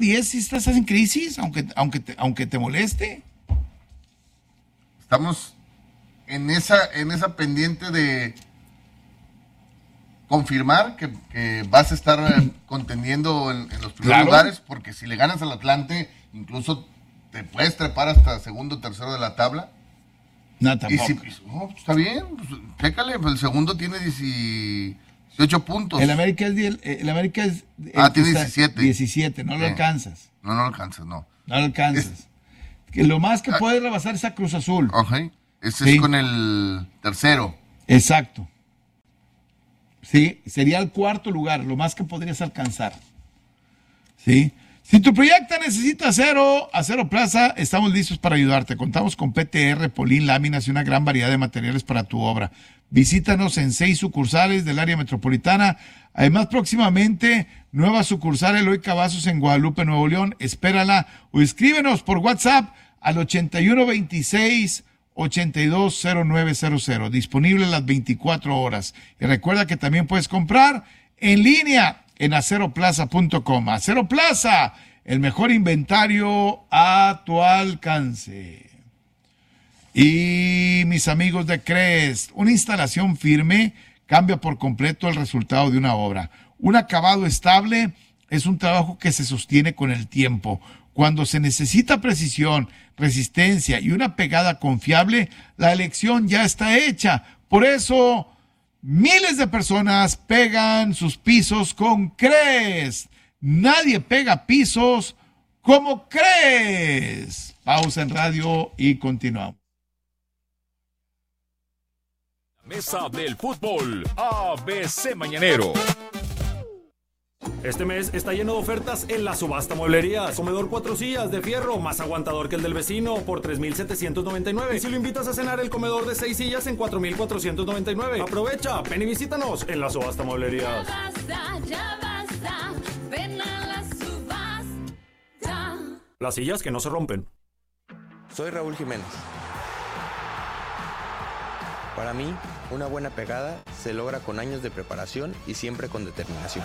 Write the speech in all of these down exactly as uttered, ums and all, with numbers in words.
diez si estás en crisis, aunque, aunque, te, aunque te moleste. Estamos en esa, en esa pendiente de confirmar que, que vas a estar eh, contendiendo en, en los primeros Claro. lugares, porque si le ganas al Atlante, incluso te puedes trepar hasta segundo o tercero de la tabla. No, Y tampoco. si, oh, está bien, pues, chécale, pues el segundo tiene dieciocho puntos. El América es, die- el América es Ah, el que tiene está- diecisiete. diecisiete, no lo Sí. alcanzas. No, no lo alcanzas, no. No lo alcanzas. Que lo más que puedes rebasar es a Cruz Azul. Ok, ese Sí. es con el tercero. Exacto. Sí, sería el cuarto lugar, lo más que podrías alcanzar. Sí. Si tu proyecto necesita acero, Acero Plaza, estamos listos para ayudarte. Contamos con P T R, Polín, láminas y una gran variedad de materiales para tu obra. Visítanos en seis sucursales del área metropolitana. Además, próximamente, nueva sucursal Eloy Cavazos en Guadalupe, Nuevo León. Espérala o escríbenos por WhatsApp al ochenta y uno veintiséis ochenta y dos cero nueve cero cero. Disponible las veinticuatro horas. Y recuerda que también puedes comprar en línea en acero plaza punto com. Acero Plaza, el mejor inventario a tu alcance. Y mis amigos de Crest, una instalación firme cambia por completo el resultado de una obra. Un acabado estable es un trabajo que se sostiene con el tiempo. Cuando se necesita precisión, resistencia y una pegada confiable, la elección ya está hecha. Por eso, miles de personas pegan sus pisos con Crest. Nadie pega pisos como Crest. Pausa en radio y continuamos. Mesa del fútbol, A B C Mañanero. Este mes está lleno de ofertas en la subasta Mueblerías. Comedor cuatro sillas de fierro, más aguantador que el del vecino, por tres mil setecientos noventa y nueve. Y si lo invitas a cenar, el comedor de seis sillas en cuatro mil cuatrocientos noventa y nueve. Aprovecha, ven y visítanos en la subasta Mueblerías. Ya basta, ya basta, ven a la subasta. Las sillas que no se rompen. Soy Raúl Jiménez. Para mí, una buena pegada se logra con años de preparación y siempre con determinación.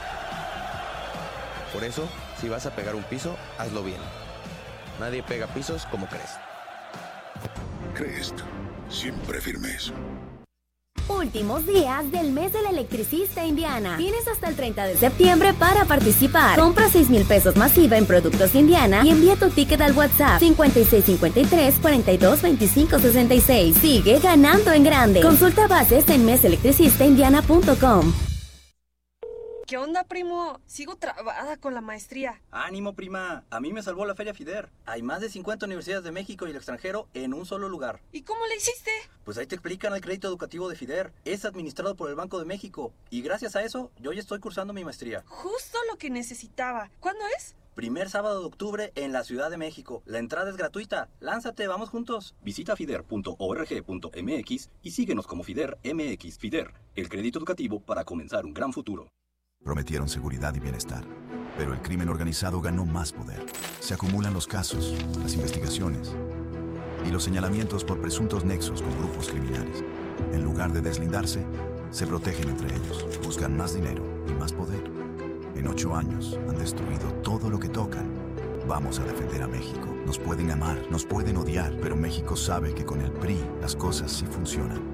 Por eso, si vas a pegar un piso, hazlo bien. Nadie pega pisos como Crest. Crest, siempre firmes. Últimos días del mes del electricista Indiana. Tienes hasta el treinta de septiembre para participar. Compra seis mil pesos masiva en productos Indiana y envía tu ticket al WhatsApp cincuenta y seis cincuenta y tres cuarenta y dos veinticinco sesenta y seis. Sigue ganando en grande. Consulta bases en mes electricista indiana punto com. ¿Qué onda, primo? Sigo trabada con la maestría. Ánimo, prima. A mí me salvó la Feria FIDER. Hay más de cincuenta universidades de México y el extranjero en un solo lugar. ¿Y cómo le hiciste? Pues ahí te explican el crédito educativo de FIDER. Es administrado por el Banco de México. Y gracias a eso, yo ya estoy cursando mi maestría. Justo lo que necesitaba. ¿Cuándo es? Primer sábado de octubre en la Ciudad de México. La entrada es gratuita. Lánzate, vamos juntos. Visita fider punto org punto m x y síguenos como FIDER M X. FIDER, el crédito educativo para comenzar un gran futuro. Prometieron seguridad y bienestar, pero el crimen organizado ganó más poder. Se acumulan los casos, las investigaciones y los señalamientos por presuntos nexos con grupos criminales. En lugar de deslindarse, se protegen entre ellos, buscan más dinero y más poder. En ocho años han destruido todo lo que tocan. Vamos a defender a México. Nos pueden amar, nos pueden odiar, pero México sabe que con el P R I las cosas sí funcionan.